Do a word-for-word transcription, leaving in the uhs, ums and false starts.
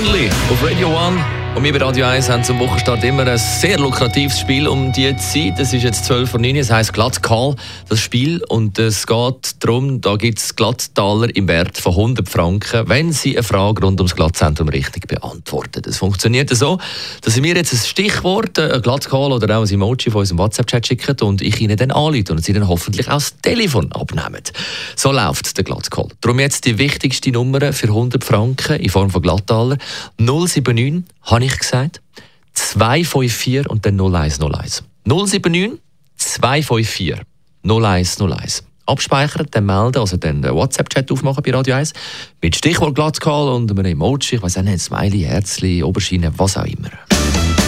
Lonely auf Radio One. Und wir bei Radio eins haben zum Wochenstart immer ein sehr lukratives Spiel um die Zeit. Es ist jetzt zwölf Uhr neun, es heisst Glattcall, das Spiel. Und es geht darum, da gibt es Glatttaler im Wert von hundert Franken, wenn Sie eine Frage rund ums Glattzentrum richtig beantworten. Das funktioniert so, dass Sie mir jetzt ein Stichwort, ein Glattcall oder auch ein Emoji von unserem WhatsApp-Chat schicken und ich Ihnen dann anrufe und Sie dann hoffentlich auch das Telefon abnehmen. So läuft der Glattcall. Darum jetzt die wichtigste Nummer für hundert Franken in Form von Glattaler. null sieben neun habe ich gesagt, zwei fünf vier und dann null eins null eins. null sieben neun zwei fünf vier null eins null eins. Abspeichern, dann melden, also dann den WhatsApp-Chat aufmachen bei Radio eins mit Stichwort Glattcall und einem Emoji, ich weiss auch nicht, Smiley, Herzli, Oberschiene, was auch immer.